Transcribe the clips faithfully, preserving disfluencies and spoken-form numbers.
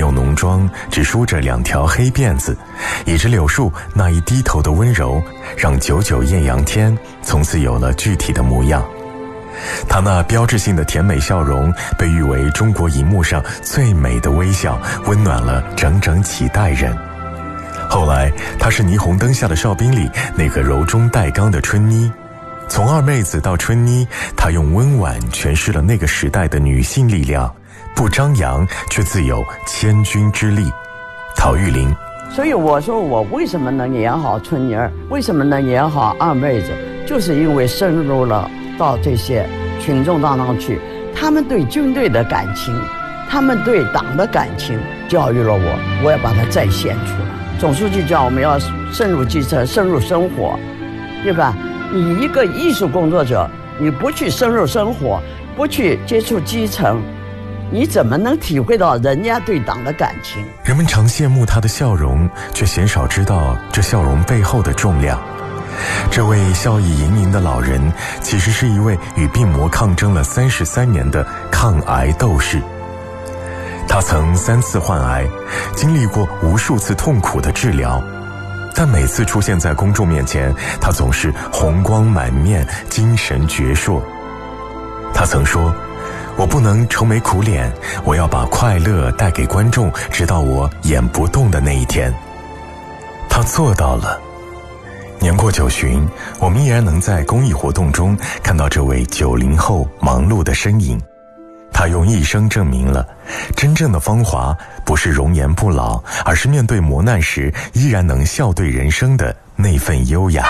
有浓妆，只梳着两条黑辫子，倚着柳树那一低头的温柔，让久久艳阳天从此有了具体的模样。她那标志性的甜美笑容被誉为中国银幕上最美的微笑，温暖了整整几代人。后来她是霓虹灯下的哨兵里那个柔中带刚的春妮，从二妹子到春妮，她用温婉诠释了那个时代的女性力量，不张扬却自有千钧之力。陶玉玲。 所以我说我为什么能演好春妮儿，为什么能演好二妹子，就是因为深入了到这些群众当中去，他们对军队的感情，他们对党的感情教育了我，我要把它再现出来。总书记叫我们要深入基层，深入生活，对吧？你一个艺术工作者，你不去深入生活，不去接触基层，你怎么能体会到人家对党的感情？ 人们常羡慕他的笑容，却鲜少知道这笑容背后的重量。这位笑意盈盈的老人，其实是一位与病魔抗争了三十三年的抗癌斗士。他曾三次患癌，经历过无数次痛苦的治疗，但每次出现在公众面前，他总是红光满面，精神矍铄。他曾说，我不能愁眉苦脸，我要把快乐带给观众，直到我演不动的那一天。他做到了。年过九旬，我们依然能在公益活动中看到这位九零后忙碌的身影。他用一生证明了，真正的芳华不是容颜不老，而是面对磨难时依然能笑对人生的那份优雅。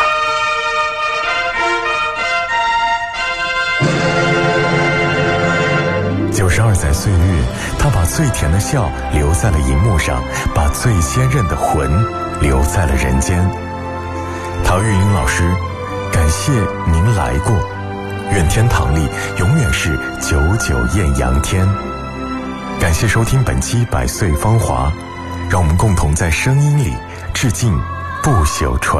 九十二载岁月，他把最甜的笑留在了荧幕上，把最鲜韧的魂留在了人间。陶玉玲老师，感谢您来过，愿天堂里永远是久久艳阳天。感谢收听本期百岁芳华，让我们共同在声音里致敬不朽传